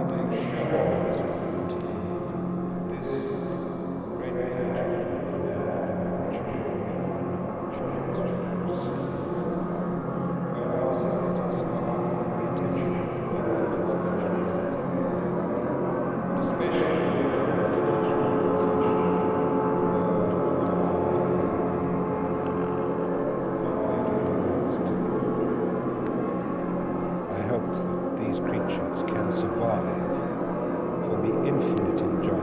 I hope that these creatures can survive for the infinite enjoyment